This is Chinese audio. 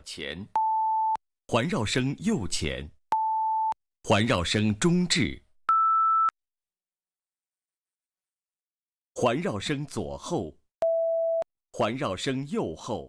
前，环绕声右前，环绕声中置，环绕声左后，环绕声右后。